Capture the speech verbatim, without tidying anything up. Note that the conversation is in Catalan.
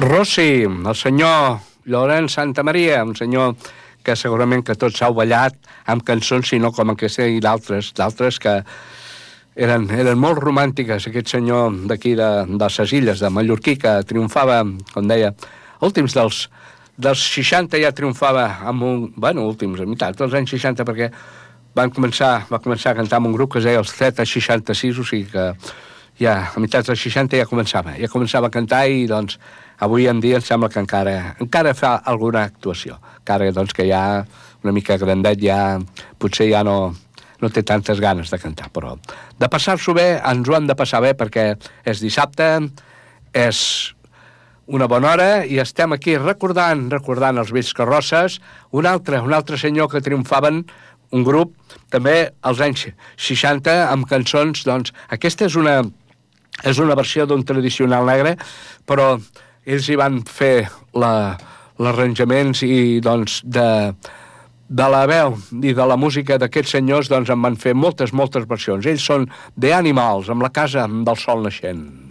Rossi, el senyor Llorenç Santamaria, un senyor que segurament que tots heu ballat amb cançons, sinó com aquesta i d'altres, d'altres que eren, eren molt romàntiques. Aquest senyor d'aquí de, de les illes, de Mallorquí, que triomfava, com deia, últims dels, dels seixanta ja triomfava amb un... Bueno, últims, a meitat dels anys seixanta, perquè van començar, va començar a cantar amb un grup que es deia els Zeta seixanta-sis, o sigui que ja a meitats dels seixanta ja començava, ja començava a cantar i doncs avui en dia em sembla que encara encara fa alguna actuació, encara doncs que ja una mica grandet ja potser ja no, no té tantes ganes de cantar, però de passar-s'ho bé ens ho hem de passar bé perquè és dissabte, és una bona hora i estem aquí recordant, recordant els vells carrosses, un altre, un altre senyor que triomfaven, un grup també als anys seixanta amb cançons, doncs aquesta és una és una versió d'un tradicional negre, però ells hi van fer la, l'arranjaments i doncs de, de la veu i de la música d'aquests senyors doncs en van fer moltes, moltes versions. Ells són The Animals, amb la casa del sol naixent.